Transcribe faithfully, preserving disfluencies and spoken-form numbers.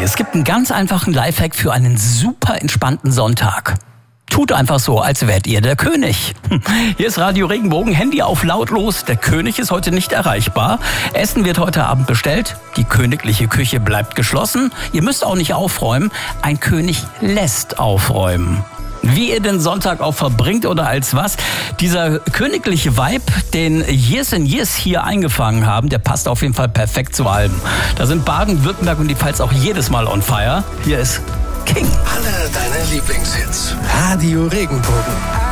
Es gibt einen ganz einfachen Lifehack für einen super entspannten Sonntag. Tut einfach so, als wärt ihr der König. Hier ist Radio Regenbogen, Handy auf lautlos. Der König ist heute nicht erreichbar. Essen wird heute Abend bestellt. Die königliche Küche bleibt geschlossen. Ihr müsst auch nicht aufräumen. Ein König lässt aufräumen. Wie ihr den Sonntag auch verbringt oder als was. Dieser königliche Vibe, den Years and Years hier eingefangen haben, der passt auf jeden Fall perfekt zu allem. Da sind Baden, Württemberg und die Pfalz auch jedes Mal on fire. Hier ist King. Alle deine Lieblingshits. Radio Regenbogen.